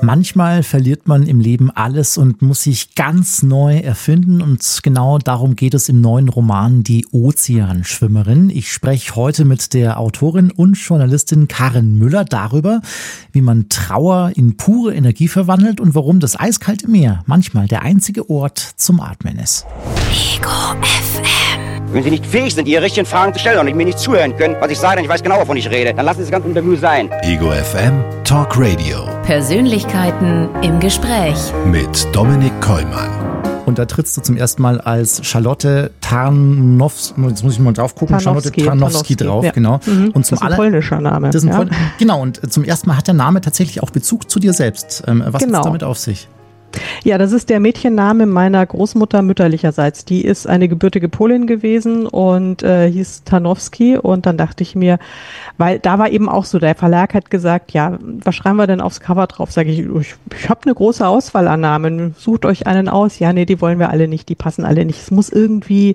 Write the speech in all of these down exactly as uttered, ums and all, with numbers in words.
Manchmal verliert man im Leben alles und muss sich ganz neu erfinden und genau darum geht es im neuen Roman Die Ozeanschwimmerin. Ich spreche heute mit der Autorin und Journalistin Karin Müller darüber, wie man Trauer in pure Energie verwandelt und warum das eiskalte Meer manchmal der einzige Ort zum Atmen ist. Ego F M. Wenn Sie nicht fähig sind, Ihre richtigen Fragen zu stellen und mir nicht zuhören können, was ich sage, denn ich weiß genau, wovon ich rede, dann lassen Sie das ganze Interview sein. Ego F M Talk Radio. Persönlichkeiten im Gespräch. Mit Dominik Kollmann. Und da trittst du zum ersten Mal als Charlotte Tarnowski, jetzt muss ich mal drauf gucken, Charlotte Tarnowski drauf, ja. genau. Mhm. Und zum das ist ein aller, polnischer Name. Das ist ein ja. Pol- genau, und zum ersten Mal hat der Name tatsächlich auch Bezug zu dir selbst. Ähm, was genau. hat es damit auf sich? Ja, das ist der Mädchenname meiner Großmutter mütterlicherseits. Die ist eine gebürtige Polin gewesen und äh, hieß Tarnowski. Und dann dachte ich mir, weil da war eben auch so, der Verlag hat gesagt, ja, was schreiben wir denn aufs Cover drauf? Sage ich, ich, ich habe eine große Auswahl an Namen. Sucht euch einen aus. Ja, nee, die wollen wir alle nicht, die passen alle nicht. Es muss irgendwie...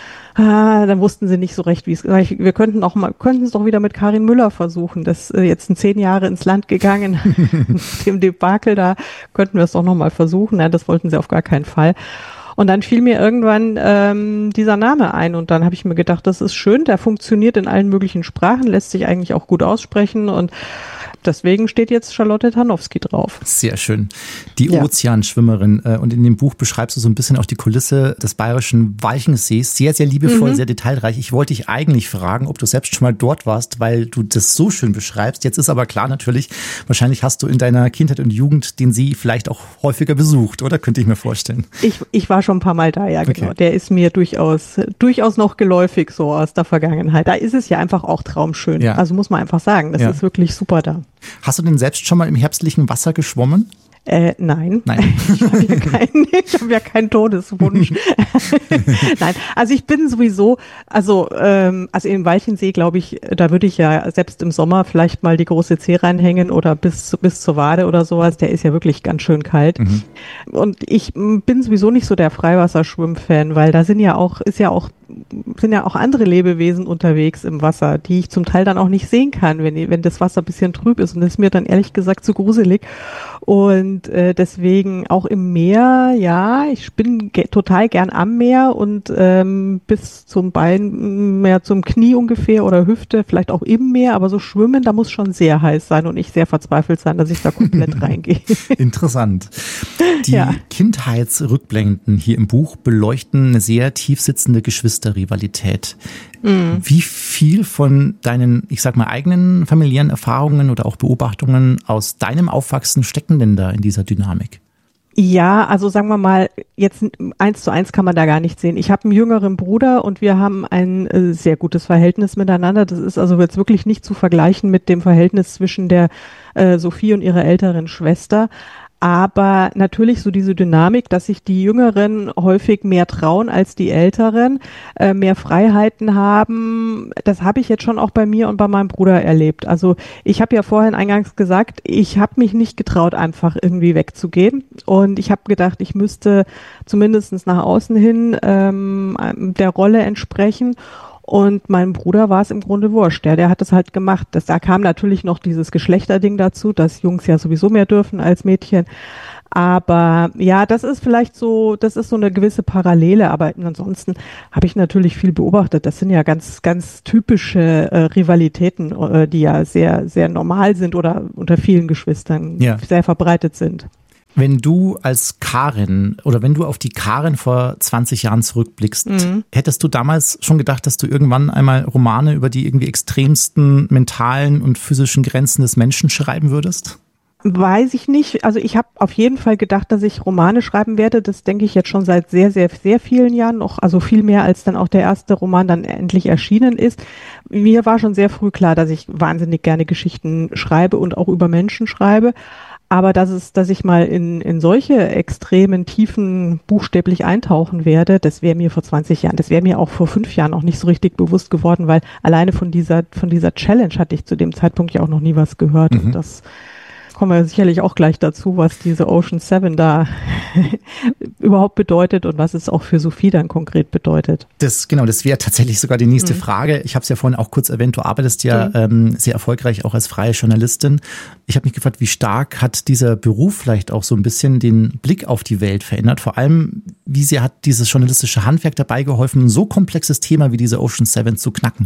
Ah, dann wussten sie nicht so recht, wie es. Wir könnten auch mal, könnten es doch wieder mit Karin Müller versuchen. Das ist jetzt in zehn Jahre ins Land gegangen, mit dem Debakel, da könnten wir es doch noch mal versuchen. Nein, das wollten sie auf gar keinen Fall. Und dann fiel mir irgendwann ähm, dieser Name ein und dann habe ich mir gedacht, das ist schön, der funktioniert in allen möglichen Sprachen, lässt sich eigentlich auch gut aussprechen und deswegen steht jetzt Charlotte Tarnowski drauf. Sehr schön. Die ja. Ozeanschwimmerin. Und in dem Buch beschreibst du so ein bisschen auch die Kulisse des bayerischen Walchensees. Sehr, sehr liebevoll, mhm. sehr detailreich. Ich wollte dich eigentlich fragen, ob du selbst schon mal dort warst, weil du das so schön beschreibst. Jetzt ist aber klar natürlich, wahrscheinlich hast du in deiner Kindheit und Jugend den See vielleicht auch häufiger besucht, oder? Könnte ich mir vorstellen. Ich, ich war schon ein paar Mal da, ja genau. Okay. Der ist mir durchaus, durchaus noch geläufig so aus der Vergangenheit. Da ist es ja einfach auch traumschön. Ja. Also muss man einfach sagen, das ja. ist wirklich super da. Hast du denn selbst schon mal im herbstlichen Wasser geschwommen? Äh, nein. Nein. Ich habe ja keinen, ich hab ja keinen Todeswunsch. Nein, also ich bin sowieso, also ähm, also im Walchensee, glaube ich, da würde ich ja selbst im Sommer vielleicht mal die große Zeh reinhängen oder bis bis zur Wade oder sowas. Der ist ja wirklich ganz schön kalt. Mhm. Und ich bin sowieso nicht so der Freiwasserschwimmfan, weil da sind ja auch ist ja auch sind ja auch andere Lebewesen unterwegs im Wasser, die ich zum Teil dann auch nicht sehen kann, wenn wenn das Wasser ein bisschen trüb ist und das ist mir dann ehrlich gesagt zu gruselig. Und äh, deswegen auch im Meer, ja, ich bin ge- total gern am Meer und ähm, bis zum Bein, mehr zum Knie ungefähr oder Hüfte, vielleicht auch im Meer, aber so schwimmen, da muss schon sehr heiß sein und ich sehr verzweifelt sein, dass ich da komplett reingehe. Interessant. Die ja. Kindheitsrückblenden hier im Buch beleuchten eine sehr tiefsitzende Geschwisterrivalität. Mhm. Wie viel von deinen, ich sag mal, eigenen familiären Erfahrungen oder auch Beobachtungen aus deinem Aufwachsen stecken denn da in dieser Dynamik? Ja, also sagen wir mal, jetzt eins zu eins kann man da gar nicht sehen. Ich habe einen jüngeren Bruder und wir haben ein äh, sehr gutes Verhältnis miteinander. Das ist also jetzt wirklich nicht zu vergleichen mit dem Verhältnis zwischen der äh, Sophie und ihrer älteren Schwester. Aber natürlich so diese Dynamik, dass sich die Jüngeren häufig mehr trauen als die Älteren, äh, mehr Freiheiten haben, das habe ich jetzt schon auch bei mir und bei meinem Bruder erlebt. Also ich habe ja vorhin eingangs gesagt, ich habe mich nicht getraut, einfach irgendwie wegzugehen. Und ich habe gedacht, ich müsste zumindest nach außen hin ähm, der Rolle entsprechen. Und meinem Bruder war es im Grunde wurscht. Der, der hat das halt gemacht. Das, da kam natürlich noch dieses Geschlechterding dazu, dass Jungs ja sowieso mehr dürfen als Mädchen. Aber ja, das ist vielleicht so, das ist so eine gewisse Parallele. Aber ansonsten habe ich natürlich viel beobachtet. Das sind ja ganz, ganz typische äh, Rivalitäten, äh, die ja sehr, sehr normal sind oder unter vielen Geschwistern ja. sehr verbreitet sind. Wenn du als Karin oder wenn du auf die Karin vor zwanzig Jahren zurückblickst, mhm. hättest du damals schon gedacht, dass du irgendwann einmal Romane über die irgendwie extremsten mentalen und physischen Grenzen des Menschen schreiben würdest? Weiß ich nicht. Also ich habe auf jeden Fall gedacht, dass ich Romane schreiben werde. Das denke ich jetzt schon seit sehr, sehr, sehr vielen Jahren noch. Also viel mehr, als dann auch der erste Roman dann endlich erschienen ist. Mir war schon sehr früh klar, dass ich wahnsinnig gerne Geschichten schreibe und auch über Menschen schreibe. Aber dass es, dass ich mal in, in solche extremen Tiefen buchstäblich eintauchen werde, das wäre mir vor zwanzig Jahren, das wäre mir auch vor fünf Jahren auch nicht so richtig bewusst geworden, weil alleine von dieser, von dieser Challenge hatte ich zu dem Zeitpunkt ja auch noch nie was gehört. Mhm. Und das kommen wir sicherlich auch gleich dazu, was diese Ocean Seven da überhaupt bedeutet und was es auch für Sophie dann konkret bedeutet. Das, genau, das wäre tatsächlich sogar die nächste mhm. Frage. Ich habe es ja vorhin auch kurz erwähnt, du arbeitest ja mhm. ähm, sehr erfolgreich auch als freie Journalistin. Ich habe mich gefragt, wie stark hat dieser Beruf vielleicht auch so ein bisschen den Blick auf die Welt verändert? Vor allem, wie sehr hat dieses journalistische Handwerk dabei geholfen, ein so komplexes Thema wie diese Ocean Seven zu knacken?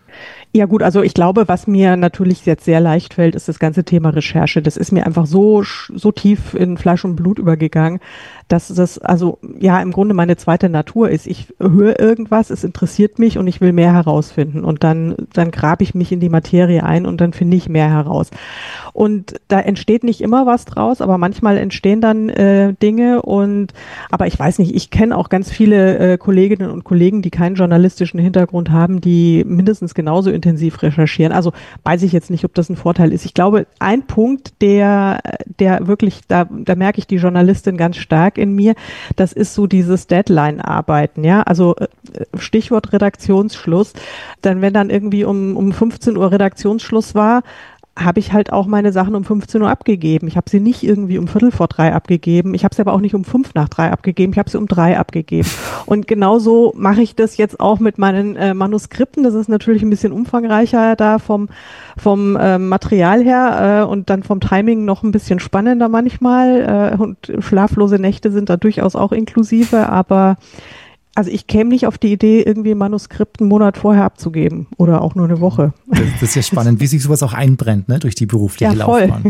Ja gut, also ich glaube, was mir natürlich jetzt sehr leicht fällt, ist das ganze Thema Recherche. Das ist mir einfach so so tief in Fleisch und Blut übergegangen, dass das also ja im Grunde meine zweite Natur ist. Ich höre irgendwas, es interessiert mich und ich will mehr herausfinden und dann dann grabe ich mich in die Materie ein und dann finde ich mehr heraus. Und da entsteht nicht immer was draus, aber manchmal entstehen dann äh, Dinge und aber ich weiß nicht, ich kenne auch ganz viele äh, Kolleginnen und Kollegen, die keinen journalistischen Hintergrund haben, die mindestens genauso intensiv recherchieren. Also weiß ich jetzt nicht, ob das ein Vorteil ist. Ich glaube, ein Punkt, der, der wirklich, da, da merke ich die Journalistin ganz stark in mir, das ist so dieses Deadline-Arbeiten, ja. Also Stichwort Redaktionsschluss. Dann, wenn dann irgendwie um, um fünfzehn Uhr Redaktionsschluss war, habe ich halt auch meine Sachen um fünfzehn Uhr abgegeben. Ich habe sie nicht irgendwie um Viertel vor drei abgegeben. Ich habe sie aber auch nicht um fünf nach drei abgegeben. Ich habe sie um drei abgegeben. Und genauso mache ich das jetzt auch mit meinen äh, Manuskripten. Das ist natürlich ein bisschen umfangreicher da vom vom äh, Material her äh, und dann vom Timing noch ein bisschen spannender manchmal. Äh, und schlaflose Nächte sind da durchaus auch inklusive, aber also ich käme nicht auf die Idee, irgendwie ein Manuskript einen Monat vorher abzugeben oder auch nur eine Woche. Das, das ist ja spannend, wie sich sowas auch einbrennt, ne, durch die berufliche ja, voll. Laufbahn.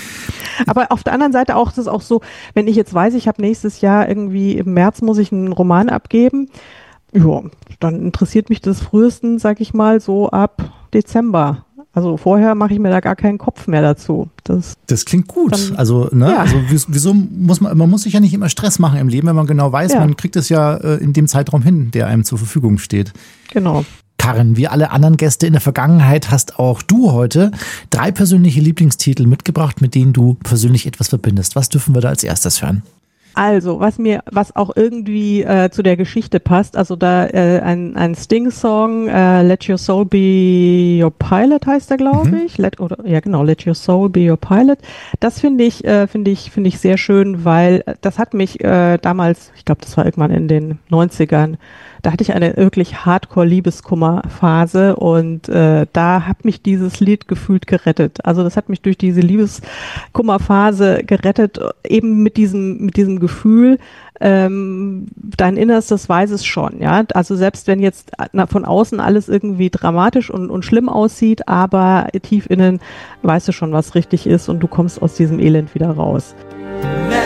Aber auf der anderen Seite auch, das ist auch so, wenn ich jetzt weiß, ich habe nächstes Jahr irgendwie im März muss ich einen Roman abgeben, ja, dann interessiert mich das frühestens, sag ich mal, so ab Dezember. Also vorher mache ich mir da gar keinen Kopf mehr dazu. Das, das klingt gut. Dann, also, ne, ja. also wieso muss man, man muss sich ja nicht immer Stress machen im Leben, wenn man genau weiß, ja. man kriegt es ja in dem Zeitraum hin, der einem zur Verfügung steht. Genau. Karin, wie alle anderen Gäste in der Vergangenheit hast auch du heute drei persönliche Lieblingstitel mitgebracht, mit denen du persönlich etwas verbindest. Was dürfen wir da als erstes hören? Also, was mir, was auch irgendwie äh, zu der Geschichte passt, also da äh, ein, ein Sting-Song, äh, Let Your Soul Be Your Pilot heißt er, glaube mhm. ich. Let, oder ja genau, Let Your Soul Be Your Pilot. Das finde ich, äh, finde ich, finde ich sehr schön, weil das hat mich äh, damals, ich glaube, das war irgendwann in den neunzigern, da hatte ich eine wirklich Hardcore-Liebeskummer-Phase und äh, da hat mich dieses Lied gefühlt gerettet. Also das hat mich durch diese Liebeskummer-Phase gerettet, eben mit diesem mit diesem Gefühl, ähm, dein Innerstes weiß es schon, ja. Also selbst wenn jetzt na, von außen alles irgendwie dramatisch und, und schlimm aussieht, aber tief innen weißt du schon, was richtig ist und du kommst aus diesem Elend wieder raus.